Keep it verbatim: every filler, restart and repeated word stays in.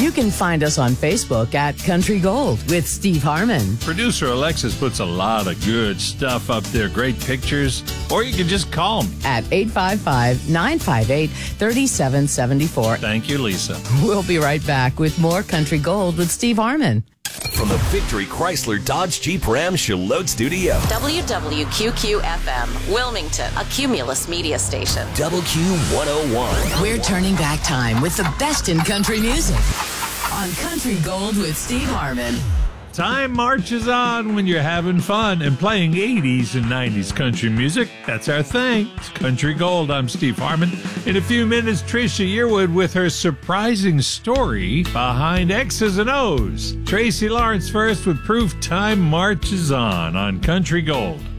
You can find us on Facebook at Country Gold with Steve Harmon. Producer Alexis puts a lot of good stuff up there, great pictures, or you can just call me at eight five five, nine five eight, three seven seven four. Thank you, Lisa. We'll be right back with more Country Gold with Steve Harmon. From the Victory Chrysler Dodge Jeep Ram Charlotte Studio. W W Q Q F M, Wilmington, a Cumulus media station. W Q one oh one. We're turning back time with the best in country music on Country Gold with Steve Harmon. Time marches on when you're having fun and playing eighties and nineties country music. That's our thing. It's Country Gold. I'm Steve Harmon. In a few minutes, Trisha Yearwood with her surprising story behind X's and O's. Tracy Lawrence first with Proof Time Marches On on Country Gold.